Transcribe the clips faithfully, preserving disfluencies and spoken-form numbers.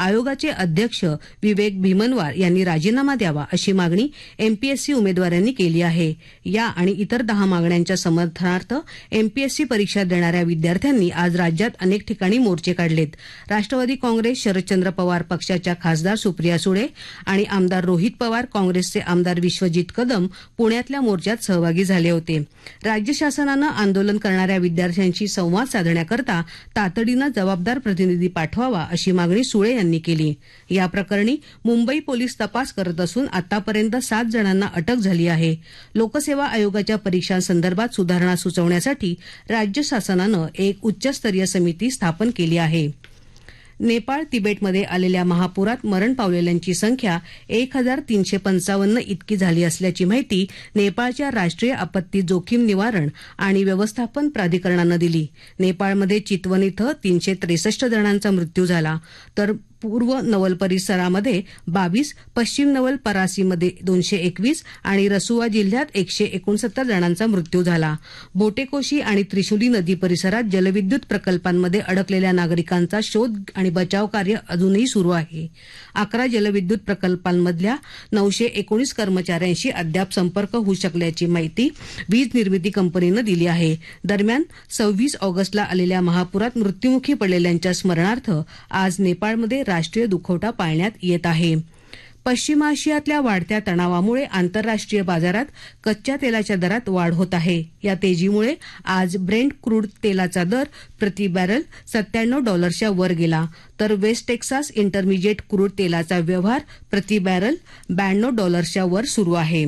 आयोगाचे अध्यक्ष विवेक भीमनवार यांनी राजीनामा द्यावा अशी मागणी एमपीएससी उमेदवारांनी केली आहे. या आणि इतर दहा मागण्यांच्या समर्थनार्थ एमपीएससी परीक्षा देणाऱ्या विद्यार्थ्यांनी आज राज्यात अनेक ठिकाणी मोर्चे काढलेत. राष्ट्रवादी काँग्रेस, शरदचंद्र पवार पक्षाच्या खासदार सुप्रिया सुळे आणि आमदार रोहित पवार, काँग्रेसचे आमदार विश्वजित कदम पुण्यातल्या मोर्चात सहभागी झाले होते. राज्य शासनानं आंदोलन करणाऱ्या विद्यार्थ्यांशी संवाद साधण्याकरता तातडीनं जबाबदार प्रतिनिधी पाठवावा अशी मागणी सुळे यांनी केली. या प्रकरणी मुंबई पोलीस तपास करत असून आतापर्यंत सात जणांना अटक झाली आहे. लोकसेवा आयोगाच्या परीक्षांसंदर्भात सुधारणा सुचवण्यासाठी राज्य शासनानं एक उच्चस्तरीय समिती स्थापन केली आहे. नेपाळ तिबेटमध्ये आलेल्या महापुरात मरण पावलेल्यांची संख्या एक हजार तीनशे पंचावन्न इतकी झाली असल्याची माहिती नेपाळच्या राष्ट्रीय आपत्ती जोखीम निवारण आणि व्यवस्थापन प्राधिकरणानं दिली. नेपाळमध्ये चितवन इथं तीनशे त्रेसष्ट जणांचा मृत्यू झाला, तर पूर्व नवल परिसरामध्ये बावीस, पश्चिम नवल परासीमध्ये दोनशे एकवीस आणि रसुआ जिल्ह्यात एकशे एकोणसत्तर जणांचा मृत्यू झाला. बोटेकोशी आणि त्रिशुली नदी परिसरात जलविद्युत प्रकल्पांमध्ये अडकलेल्या नागरिकांचा शोध आणि बचाव कार्य अजूनही सुरू आहे. अकरा जलविद्युत प्रकल्पांमधल्या नऊशे एकोणीस कर्मचाऱ्यांशी अद्याप संपर्क होऊ शकल्याची माहिती वीज निर्मिती कंपनीनं दिली आहे. दरम्यान सव्वीस ऑगस्टला आलेल्या महापुरात मृत्युमुखी पडलेल्यांच्या स्मरणार्थ आज नेपाळमध्ये राष्ट्रीय दुखवटा पाळण्यात येत आहे. पश्चिम आशियातल्या वाढत्या तणावामुळे आंतरराष्ट्रीय बाजारात कच्च्या तेलाच्या दरात वाढ होत आहे. या तेजीमुळे आज ब्रेंट क्रूड तेलाचा दर प्रति बॅरल सत्त्याण्णव डॉलर्सच्या वर गेला, तर वेस्ट टेक्सास इंटरमिजिएट क्रूड तेलाचा व्यवहार प्रति बॅरल ब्याण्णव डॉलर्सच्या वर सुरू आहे.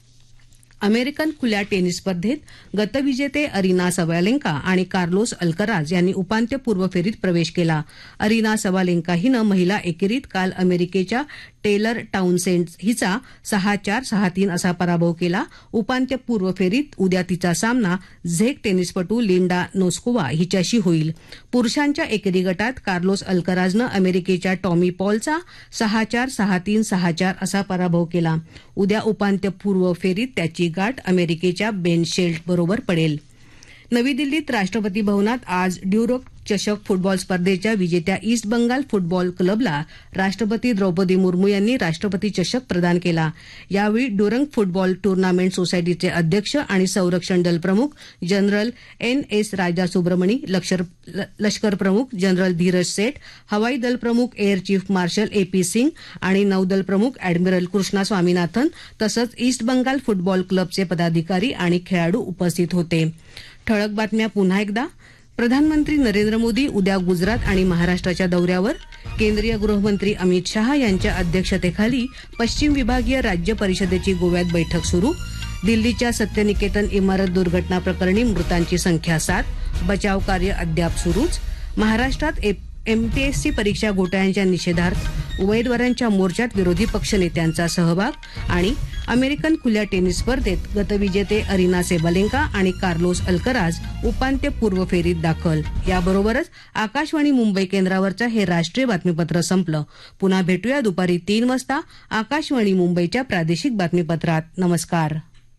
अमेरिकन खुल्या टेनिस स्पर्धेत गतविजेते अरिना सबालेंका आणि कार्लोस अल्कराज यांनी उपांत्यपूर्व फेरीत प्रवेश केला. अरिना सबालेंका हिनं महिला एकेरीत काल अमेरिकेच्या टेलर टाउनसेंड हिचा सहा चार सहा तीन असा पराभव केला. उपांत्यपूर्व फेरीत उद्या तिचा सामना झेक टेनिसपटू लिंडा नोस्कोवा हिच्याशी होईल. पुरुषांच्या एकेरी गटात कार्लोस अल्कराजनं अमेरिकेच्या टॉमी पॉलचा सहा चार सहा तीन सहा चार असा पराभव केला. उद्या उपांत्यपूर्व फेरीत त्याची गाठ अमेरिकेच्या बेन शेल्ट बरोबर पडेल. नवी दिल्लीत राष्ट्रपती भवनात आज ड्युरोक चषक फुटबॉल स्पर्धेच्या विजेत्या ईस्ट बंगाल फुटबॉल क्लबला राष्ट्रपती द्रौपदी मुर्मू यांनी राष्ट्रपती चषक प्रदान केला. यावेळी ड्युरंग फुटबॉल टूर्नामेंट सोसायटीचे अध्यक्ष आणि संरक्षण दल प्रमुख जनरल एन एस राजा सुब्रमणी, लष्कर प्रमुख जनरल धीरज सेठ, हवाई दल प्रमुख air chief marshal A P Singh आणि नौदल प्रमुख अॅडमिरल कृष्णा स्वामीनाथन तसंच ईस्ट बंगाल फुटबॉल क्लबचे पदाधिकारी आणि खेळाडू उपस्थित होते. ठळक बातम्या पुन्हा एकदा. प्रधानमंत्री नरेंद्र मोदी उद्या गुजरात आणि महाराष्ट्राच्या दौऱ्यावर. केंद्रीय गृहमंत्री अमित शहा यांच्या अध्यक्षतेखाली पश्चिम विभागीय राज्य परिषदेची गोव्यात बैठक सुरू. दिल्लीच्या सत्यनिकेतन इमारत दुर्घटना प्रकरणी मृतांची संख्या सात. बचाव कार्य अद्याप सुरूच. महाराष्ट्रात एमपीएससी परीक्षा घोटाळ्यांच्या निषेधार्थ उमेदवारांच्या मोर्चात विरोधी पक्षनेत्यांचा सहभाग. आणि अमेरिकन खुल्या टेनिस स्पर्धेत गतविजेते अरिना सबालेंका आणि कार्लोस अल्कराज उपांत्यपूर्व फेरीत दाखल. याबरोबरच आकाशवाणी मुंबई केंद्रावरचं हे राष्ट्रीय बातमीपत्र संपलं. पुन्हा भेटूया दुपारी तीन वाजता आकाशवाणी मुंबईच्या प्रादेशिक बातमीपत्रात. नमस्कार.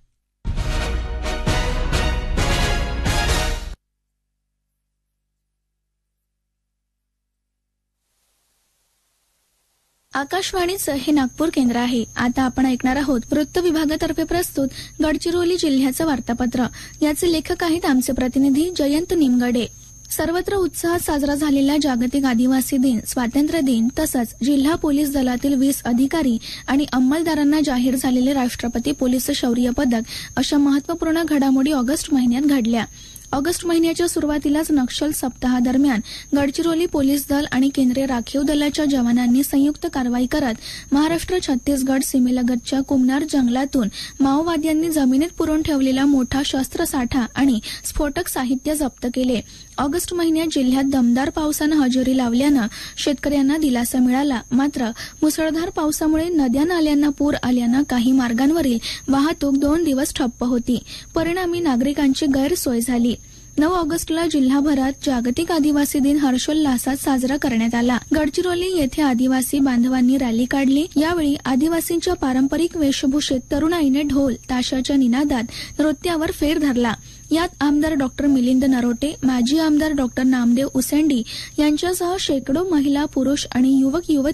आकाशवाणीचं हे नागपूर केंद्र आहे. आता आपण ऐकणार आहोत वृत्त विभागातर्फे प्रस्तुत गडचिरोली जिल्ह्याचं वार्तापत्र. याचे लेखक आहेत आमचे प्रतिनिधी जयंत निमगडे. सर्वत्र उत्साहात साजरा झालेला जागतिक आदिवासी दिन, स्वातंत्र्य दिन तसंच जिल्हा पोलीस दलातील वीस अधिकारी आणि अंमलदारांना जाहीर झालेले राष्ट्रपती पोलीस शौर्य पदक अशा महत्वपूर्ण घडामोडी ऑगस्ट महिन्यात घडल्या. ऑगस्ट महिन्याच्या सुरुवातीलाच नक्षल सप्ताहादरम्यान गडचिरोली पोलीस दल आणि केंद्रीय राखीव दलाच्या जवानांनी संयुक्त कारवाई करत महाराष्ट्र छत्तीसगड सीमेलगतच्या कुमनार जंगलातून माओवाद्यांनी जमिनीत पुरून ठेवलेला मोठा शस्त्रसाठा आणि स्फोटक साहित्य जप्त केले. ऑगस्ट महिन्यात जिल्ह्यात दमदार पावसानं हजेरी लावल्यानं शेतकऱ्यांना दिलासा मिळाला. मात्र मुसळधार पावसामुळे नद्या नाल्यांना पूर आल्यानं काही मार्गांवरील वाहतूक दोन दिवस ठप्प होती. परिणामी नागरिकांची गैरसोय झाली. नऊ ऑगस्टला जिल्हाभरात जागतिक आदिवासी दिन हर्षोल्लासात साजरा करण्यात आला. गडचिरोली येथे आदिवासी बांधवांनी रॅली काढली. यावेळी आदिवासींच्या पारंपरिक वेशभूषेत तरुणाईने ढोल ताशाच्या निनादात नृत्यावर फेर धरला. यात आमदार डॉक्टर मिलिंद नरोटे, माजी आमदार डॉक्टर नामदेव उसेंडी यांच्यासह शेकडो महिला, पुरुष आणि युवक युवती